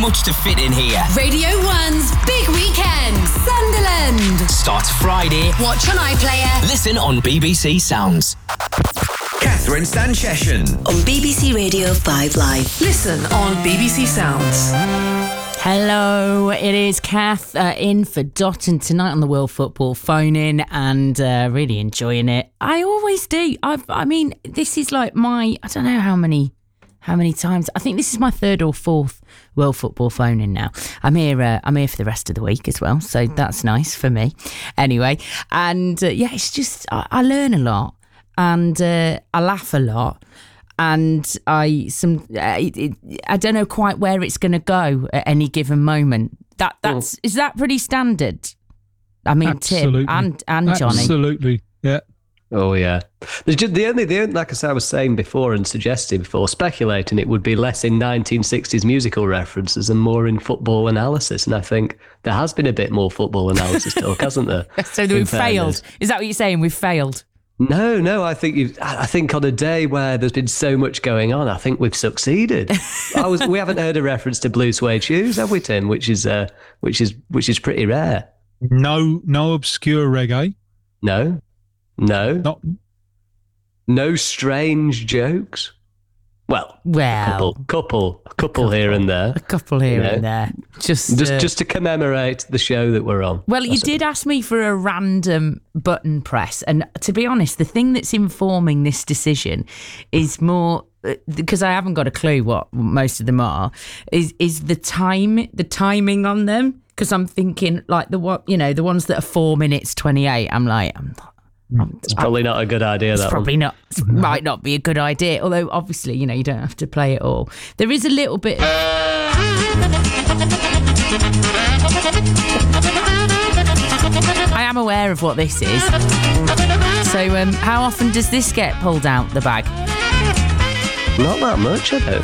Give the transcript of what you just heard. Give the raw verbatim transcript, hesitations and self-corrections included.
much to fit in here. Radio One's Big Weekend, Sunderland. Starts Friday. Watch on iPlayer. Listen on B B C Sounds. Catherine Stanchession on B B C Radio five Live. Listen on B B C Sounds. Hello, it is Kath uh, in for Dotton tonight on the World Football Phone In, and uh, really enjoying it. I always do. I've, I mean, this is like my, I don't know how many how many times. I think this is my third or fourth World Football Phone In now. I'm here. Uh, I'm here for the rest of the week as well, so that's nice for me. Anyway, and uh, yeah, it's just I, I learn a lot, and uh, I laugh a lot. And I some uh, it, it, I don't know quite where it's going to go at any given moment. That that's oh. Is that pretty standard? I mean, Absolutely. Tim and and Johnny. Absolutely, yeah. Oh yeah. The, the only the only, like I said, I was saying before and suggesting before, speculating it would be less in nineteen sixties musical references and more in football analysis. And I think there has been a bit more football analysis talk, hasn't there? So we've failed. Is that what you're saying? We've failed. No, no. I think you've, I think on a day where there's been so much going on, I think we've succeeded. I was. We haven't heard a reference to blue suede shoes, have we, Tim? Which is, uh, which is, which is pretty rare. No, no obscure reggae. No, no, not, no strange jokes. Well, well, a couple, couple, a couple here and there, a couple here you know? and there. Just, just, uh, just to commemorate the show that we're on. Well, you did ask me for a random button press, and to be honest, the thing that's informing this decision is more because I haven't got a clue what most of them are. Is is the time, the timing on them? Because I'm thinking like the what you know the ones that are four minutes twenty eight. I'm like, I'm not. It's probably not a good idea. It's that probably one. not. It might not be a good idea. Although, obviously, you know, you don't have to play it all. There is a little bit. Of... I am aware of what this is. So, um, how often does this get pulled out the bag? Not that much, I don't